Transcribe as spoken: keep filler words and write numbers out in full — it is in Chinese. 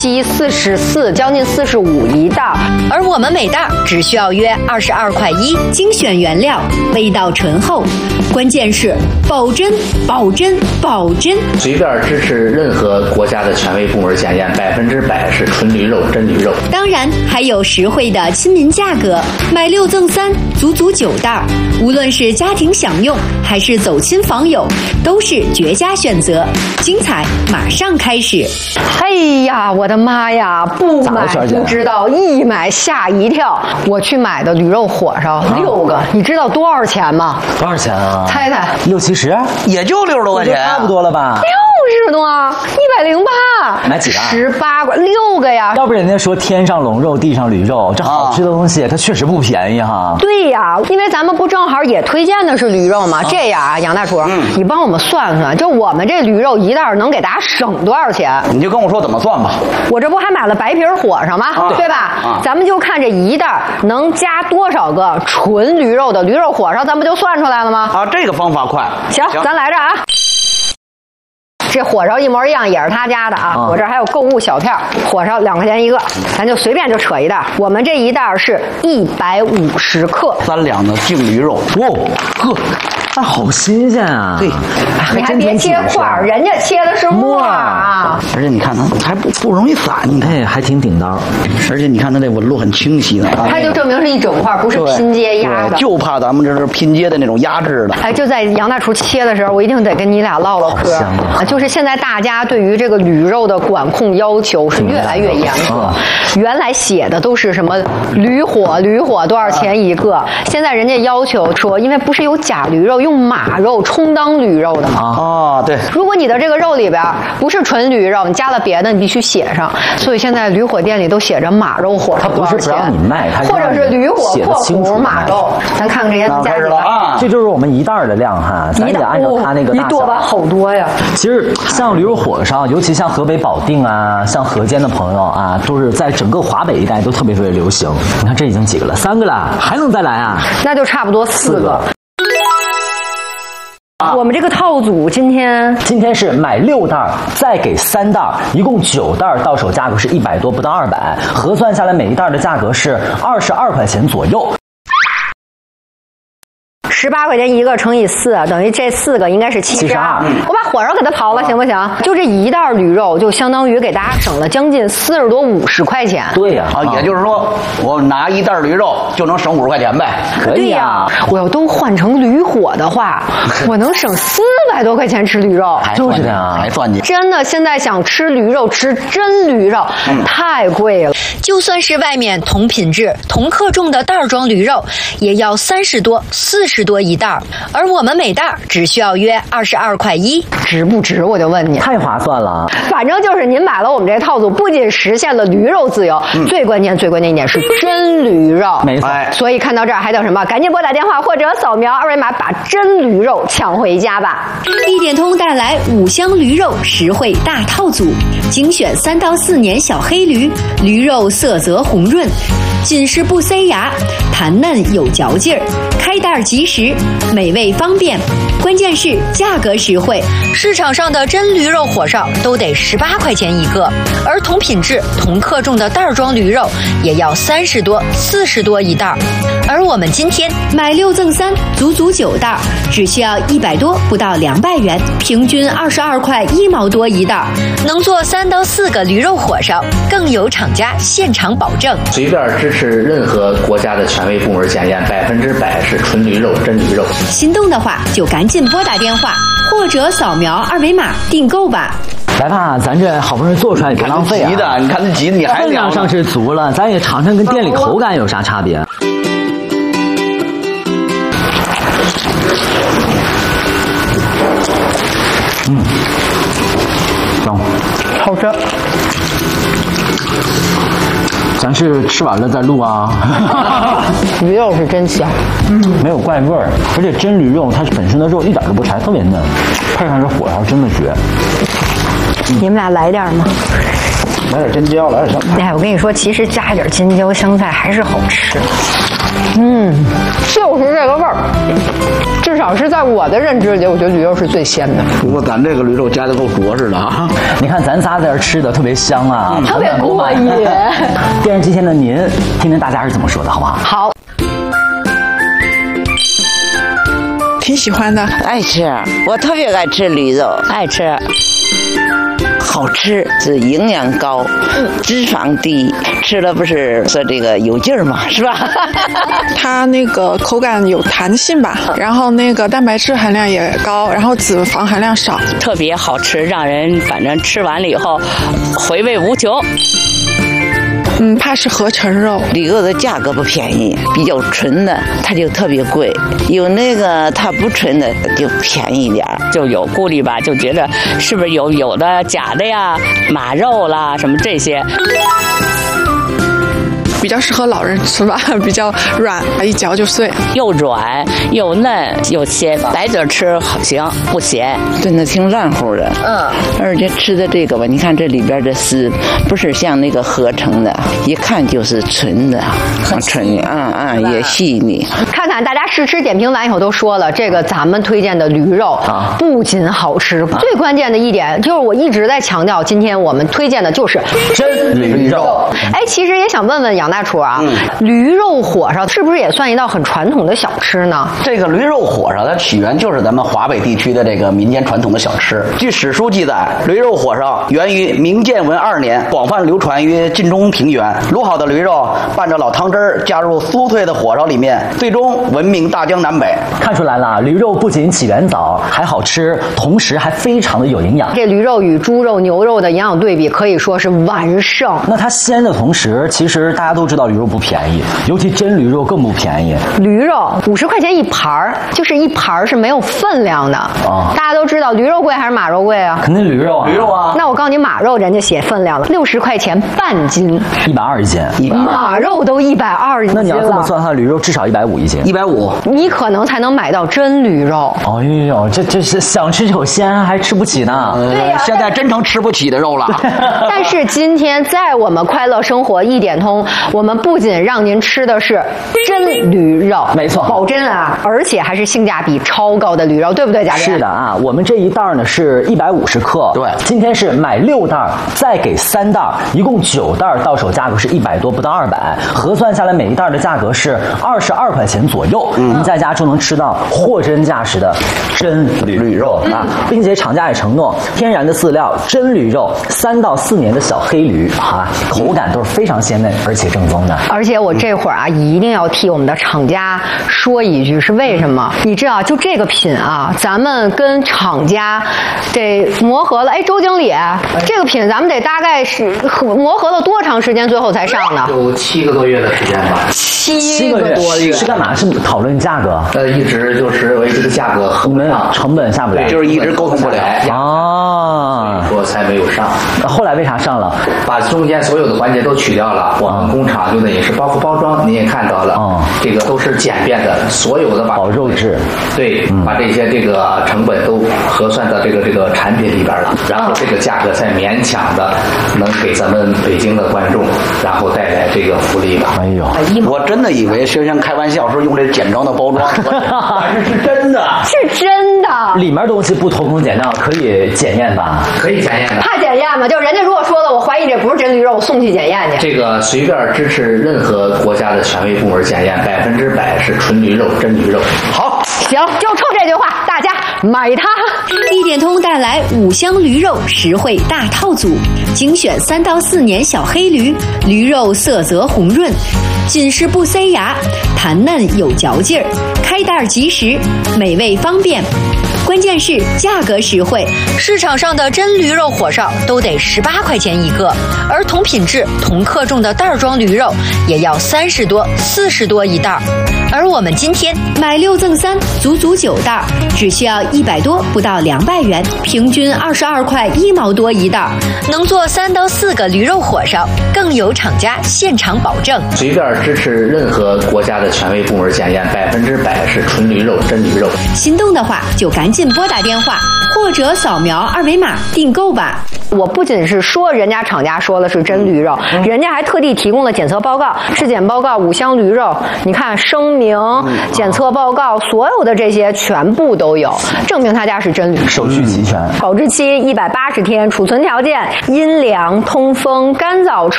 鸡四十四，将近四十五一袋， 而我们每袋只需要约二十二块一。精选原料，味道醇厚，关键是保真、保真、保真。 随便支持任何国家的权威部门检验，百分之百是纯驴肉、真驴肉。 当然还有实惠的亲民价格，买六赠三，足足九袋。无论是家庭享用还是走亲访友，都是绝佳选择。精彩马上开始！ 哎呀，我的妈呀！不买不知道，一买吓一跳。我去买的驴肉火烧、啊、六个，你知道多少钱吗？ 多少钱啊？ 猜猜， 六七十， 也就六十多块钱， 差不多了吧？ 六十多，一百零八， 买几个？ 十八块，六个呀！ 要不人家说天上龙肉，地上驴肉，这好吃的东西，啊、它确实不便宜哈。 对呀，因为咱们不正好也推荐的是驴肉吗？啊、这样啊，杨大厨，嗯、你帮我们算算，就我们这驴肉一袋能给大家省多少钱？ 你就跟我说怎么算吧。 我这不还买了白皮火烧吗？啊、对吧？啊、咱们就看这一袋能加多少个纯驴肉的驴肉火烧，咱不就算出来了吗？ 啊，这个方法快。 行，行咱来这啊。这火烧一模一样，也是他家的啊！啊我这还有购物小票，火烧两块钱一个，咱就随便就扯一袋。我们这一袋是一百五十克， 三两的净驴肉， 哦，呵，那好新鲜啊！ 对， 你还别切块儿，人家切的是沫啊！ 而且你看它还不不容易散，你看哎，还挺顶刀。 而且你看它这纹路很清晰的， 它就证明是一整块，不是拼接压的。 就怕咱们这是拼接的那种压制的。 哎，就在杨大厨切的时候，我一定得跟你俩唠唠嗑啊！就是现在大家对于这个驴肉的管控要求是越来越严格，原来写的都是什么驴火，驴火多少钱一个，现在人家要求说，因为不是有假驴肉，用马肉充当驴肉的吗？ 啊，对。 如果你的这个肉里边不是纯驴肉，你加了别的，你必须写上。所以现在驴火店里都写着马肉火烧多少钱， 它不是不让你卖，它或者是驴火破骨马肉。咱看看这些价格啊， 这就是我们一袋的量哈，咱也按照它那个大小。 一剁吧，好多呀。 其实像驴肉火烧，尤其像河北保定啊，像河间的朋友啊，都是在整个华北一带都特别特别流行。你看这已经几个了，三个了，还能再来啊？ 那就差不多四个。四个我们这个套组今天今天是买六袋再给三袋，一共九袋，到手价格是一百多，不到二百，核算下来每一袋的价格是二十二块钱左右。 十八块钱一个乘以四，等于这四个应该是七十二。我把火烧给它刨了，行不行？就这一袋驴肉，就相当于给大家省了将近四十多五十块钱。 对呀、 啊，啊，也就是说，我拿一袋驴肉就能省五十块钱呗？ 可以呀、啊。 我要都换成驴火的话，我能省四百多块钱吃驴肉。 就是的啊， 还算计。 真的，现在想吃驴肉，吃真驴肉、嗯、太贵了。 就算是外面同品质、同克重的袋装驴肉，也要三十多、四十多一袋，而我们每袋只需要约二十二块一， 值不值？我就问你， 太划算了。 反正就是您买了我们这套组，不仅实现了驴肉自由，嗯、最关键、最关键一点是真驴肉。 没错。 所以看到这儿还等什么？赶紧拨打电话或者扫描二维码，把真驴肉抢回家吧！ 一点通带来五香驴肉实惠大套组，精选三到四年小黑驴，驴肉色泽红润，紧实不塞牙，弹嫩有嚼劲儿，开袋即食，美味方便，关键是价格实惠。市场上的真驴肉火烧都得十八块钱一个，而同品质、同克重的袋装驴肉也要三十多、四十多一袋。而我们今天买六赠三，足足九袋，只需要一百多，不到两百元，平均二十二块一毛多一袋，能做三到四个驴肉火烧，更有厂家现场保证。 随便支持任何国家的权威部门检验，百分之百是纯驴肉、真驴肉。 心动的话就赶紧拨打电话或者扫描二维码订购吧。 来吧，咱这好不容易做出来也别浪费啊！ 急的，你看这急的，你还分量上是足了，咱也尝尝跟店里口感有啥差别。嗯，行， 好吃。 咱是吃完了再录啊。 驴肉是真香， 嗯，没有怪味儿，而且真驴肉它本身的肉一点都不柴，特别嫩，配上这火烧真的绝。 你们俩来点吗？ 来点尖椒，来点香菜。 哎，我跟你说，其实加一点尖椒、香菜还是好吃。嗯，就是这个味儿。至少是在我的认知里，我觉得驴肉是最鲜的。 不过咱这个驴肉加的够着实的啊！ 你看咱仨在这吃的特别香啊， 嗯、特别过瘾。 电视机前的您，听听大家是怎么说的，好不好？ 好。 挺喜欢的， 爱吃，我特别爱吃驴肉，爱吃，好吃，是营养高，脂肪低，吃了不是说这个有劲儿嘛，是吧？ 它那个口感有弹性吧，然后那个蛋白质含量也高，然后脂肪含量少， 特别好吃，让人反正吃完了以后回味无穷。 嗯，怕是合成肉， 驴肉的价格不便宜，比较纯的它就特别贵，有那个它不纯的就便宜点儿， 就有顾虑吧，就觉得是不是有有的假的呀，马肉啦什么这些。 比较适合老人吃吧，比较软，一嚼就碎， 又软又嫩又鲜，白嘴吃行不咸， 真的挺烂乎的。嗯，而且吃的这个吧，你看这里边的丝不是像那个合成的，一看就是纯的，很纯啊啊，也细腻。 看看大家试吃点评完以后都说了，这个咱们推荐的驴肉啊，不仅好吃，啊、最关键的一点就是我一直在强调，今天我们推荐的就是真驴肉。 哎，其实也想问问杨大厨啊，嗯、驴肉火烧是不是也算一道很传统的小吃呢？ 这个驴肉火烧它起源就是咱们华北地区的这个民间传统的小吃。据史书记载，驴肉火烧源于明建文二年，广泛流传于晋中平原。卤好的驴肉拌着老汤汁儿，加入酥脆的火烧里面，最终闻名大江南北。 看出来了，驴肉不仅起源早，还好吃，同时还非常的有营养。 这驴肉与猪肉、牛肉的营养对比可以说是完胜。 那它鲜的同时，其实大家都知道驴肉不便宜，尤其真驴肉更不便宜。 驴肉五十块钱一盘儿，就是一盘儿是没有分量的啊、哦。大家都知道驴肉贵还是马肉贵啊？ 肯定驴肉啊， 驴肉啊。 那我告诉你，马肉人家写分量了，六十块钱半斤， 一百二一斤。 马肉都一百二一斤了。 那你要这么算，它的驴肉至少一百五一斤， 一百五， 你可能才能买到真驴肉。 哎呦，这这是想吃口鲜还吃不起呢。 对呀、呃，现在真成吃不起的肉了。 但是今天在我们快乐生活一点通，我们不仅让您吃的是真驴肉， 没错， 保真啊，而且还是性价比超高的驴肉，对不对，佳佳？ 是的啊，我们这一袋呢是一百五十克， 对， 今天是买六袋再给三袋，一共九袋，到手价格是一百多，不到二百，核算下来每一袋的价格是二十二块钱左右，嗯，您在家就能吃到货真价实的真驴驴肉啊，并且厂家也承诺天然的饲料，真驴肉，三到四年的小黑驴啊，口感都是非常鲜嫩而且正宗的。 而且我这会儿啊，一定要替我们的厂家说一句，是为什么？你知道，就这个品啊，咱们跟厂家得磨合了。哎，周经理，这个品咱们得大概是磨合了多长时间，最后才上的？ 有七个多月的时间吧。 七个多月是干嘛？是讨论价格？ 呃，一直就是为这个价格， 我们成本下不来， 就是一直沟通不了啊， 所以说才没有上。 后来为啥上了？ 把中间所有的环节都取掉了，我们工厂就等于是包括包装，你也看到了，哦，这个都是简便的，所有的把保肉质， 对，嗯、把这些这个成本都核算到这个这个产品里边了，然后这个价格才勉强的能给咱们北京的观众，然后带来这个福利吧。 哎呦， 我真的以为轩轩开玩笑说用这简装的包装，但是是真的， 是真的， 里面东西不偷工减料，可以检验吧？ 可以检验的。 怕检验吗？就人家如果说了，我怀疑这不是真驴肉，我送去检验去。 这个随便支持任何国家的权威部门检验，百分之百是纯驴肉，真驴肉。 好，行，就冲这句话，大家买它。 一点通带来五香驴肉实惠大套组，精选三到四年小黑驴，驴肉色泽红润，紧实不塞牙，弹嫩有嚼劲儿，开袋即食，美味方便。关键是价格实惠，市场上的真驴肉火烧都得十八块钱一个，而同品质、同克重的袋装驴肉也要三十多、四十多一袋。而我们今天买六赠三，足足九袋，只需要一百多，不到两百元，平均二十二块一毛多一袋，能做三到四个驴肉火烧，更有厂家现场保证。 随便支持任何国家的权威部门检验，百分之百是纯驴肉、真驴肉。 心动的话就赶紧信拨打电话或者扫描二维码订购吧。 我不仅是说人家厂家说的是真驴肉，嗯、人家还特地提供了检测报告、质检报告、五香驴肉，你看声明、嗯、检测报告，所有的这些全部都有，证明他家是真驴， 手续齐全。 保质期一百八十天，储存条件阴凉、通风、干燥、